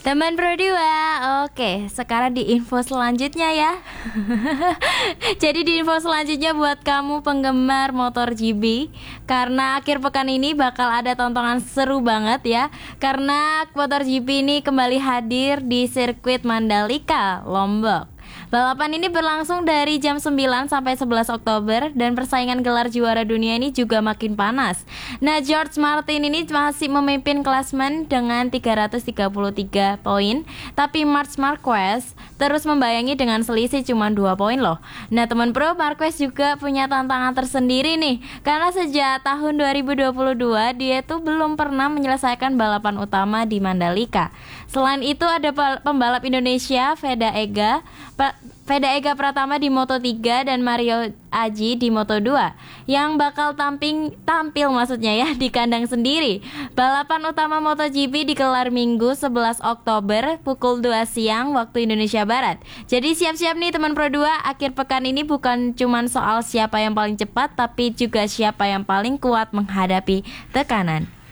Teman Pro 2, oke, sekarang di info selanjutnya ya. Jadi di info selanjutnya buat kamu penggemar MotoGP, karena akhir pekan ini bakal ada tontonan seru banget ya. Karena MotoGP ini kembali hadir di sirkuit Mandalika, Lombok. Balapan ini berlangsung dari jam 9 sampai 11 Oktober dan persaingan gelar juara dunia ini juga makin panas. Nah, George Martin ini masih memimpin klasemen dengan 333 poin, tapi Marc Marquez terus membayangi dengan selisih cuma 2 poin loh. Nah, teman pro, Marquez juga punya tantangan tersendiri nih, karena sejak tahun 2022 dia tuh belum pernah menyelesaikan balapan utama di Mandalika. Selain itu ada pembalap Indonesia Veda Ega Pratama di Moto3 dan Mario Aji di Moto2 yang bakal tampil maksudnya ya di kandang sendiri. Balapan utama MotoGP digelar Minggu 11 Oktober pukul 2 siang waktu Indonesia Barat. Jadi siap-siap nih teman Pro 2, akhir pekan ini bukan cuman soal siapa yang paling cepat, tapi juga siapa yang paling kuat menghadapi tekanan.